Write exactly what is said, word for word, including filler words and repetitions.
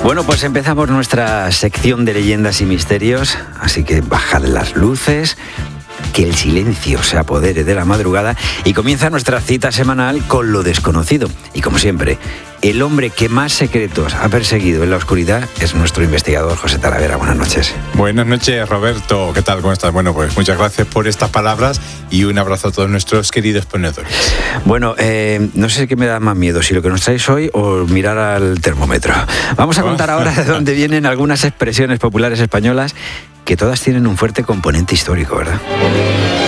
Bueno, pues empezamos nuestra sección de leyendas y misterios, así que bajad las luces, que el silencio se apodere de la madrugada y comienza nuestra cita semanal con lo desconocido. Y como siempre, el hombre que más secretos ha perseguido en la oscuridad es nuestro investigador José Talavera. Buenas noches. Buenas noches, Roberto. ¿Qué tal? ¿Cómo estás? Bueno, pues muchas gracias por estas palabras y un abrazo a todos nuestros queridos ponedores. Bueno, eh, no sé qué me da más miedo, si lo que nos traéis hoy o mirar al termómetro. Vamos a contar ahora de dónde vienen algunas expresiones populares españolas que todas tienen un fuerte componente histórico, ¿verdad?